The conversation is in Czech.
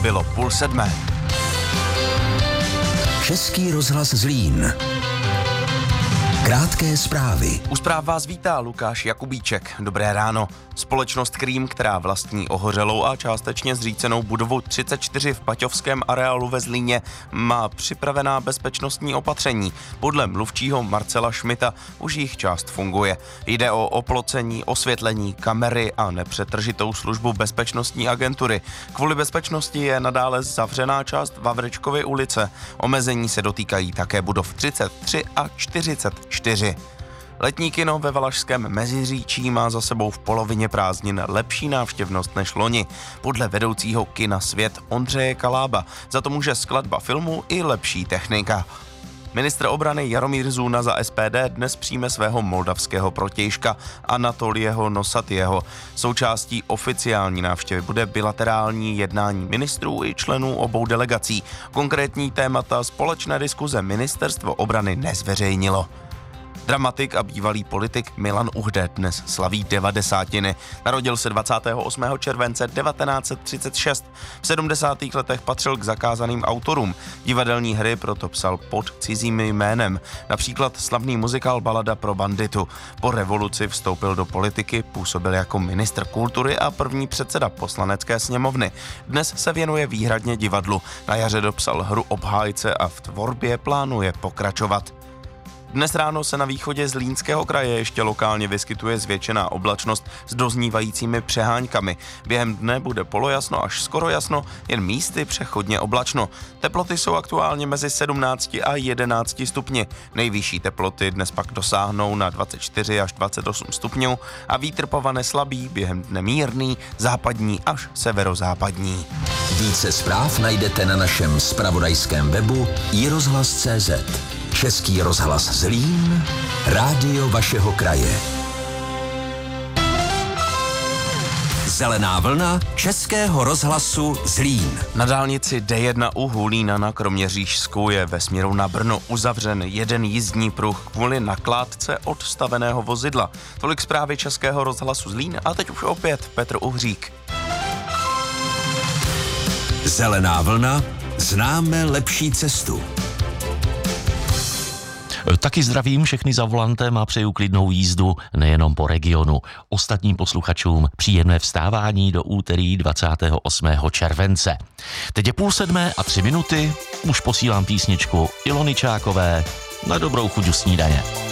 bylo 6:30. Český rozhlas Zlín. Krátké zprávy. U zpráv vás vítá Lukáš Jakubíček. Dobré ráno. Společnost Krím, která vlastní ohořelou a částečně zřícenou budovu 34 v Paťovském areálu ve Zlíně, má připravená bezpečnostní opatření. Podle mluvčího Marcela Šmita už jich část funguje. Jde o oplocení, osvětlení, kamery a nepřetržitou službu bezpečnostní agentury. Kvůli bezpečnosti je nadále zavřená část Vavrečkovy ulice. Omezení se dotýkají také budov 33 a 44. Letní kino ve Valašském Meziříčí má za sebou v polovině prázdnin lepší návštěvnost než loni. Podle vedoucího kina Svět Ondřeje Kalába za to může skladba filmu i lepší technika. Ministr obrany Jaromír Zůna za SPD dnes přijme svého moldavského protějška Anatolieho Nosatieho. Součástí oficiální návštěvy bude bilaterální jednání ministrů i členů obou delegací. Konkrétní témata společné diskuze ministerstvo obrany nezveřejnilo. Dramatik a bývalý politik Milan Uhde dnes slaví 90. Narodil se 28. července 1936. V 70. letech patřil k zakázaným autorům. Divadelní hry proto psal pod cizím jménem, například slavný muzikál Balada pro banditu. Po revoluci vstoupil do politiky, působil jako ministr kultury a první předseda Poslanecké sněmovny. Dnes se věnuje výhradně divadlu. Na jaře dopsal hru Obhájce a v tvorbě plánuje pokračovat. Dnes ráno se na východě Zlínského kraje ještě lokálně vyskytuje zvětšená oblačnost s doznívajícími přeháňkami. Během dne bude polojasno až skoro jasno, jen místy přechodně oblačno. Teploty jsou aktuálně mezi 17 a 11 stupni. Nejvyšší teploty dnes pak dosáhnou na 24 až 28 stupňů a vítr povane slabý, během dne mírný, západní až severozápadní. Více zpráv najdete na našem zpravodajském webu iRozhlas.cz. Český rozhlas Zlín, rádio vašeho kraje. Zelená vlna Českého rozhlasu Zlín. Na dálnici D1 u Hulína na Kroměřížsku je ve směru na Brno uzavřen jeden jízdní pruh kvůli nakládce odstaveného vozidla. Tolik zprávy Českého rozhlasu Zlín a teď už opět Petr Uhřík. Zelená vlna, známe lepší cestu. Taky zdravím všechny za volantem a přeju klidnou jízdu nejenom po regionu. Ostatním posluchačům příjemné vstávání do úterý 28. července. Teď je 6:30 a 3 minuty, už posílám písničku Ilony Čákové na dobrou chuť u snídaně.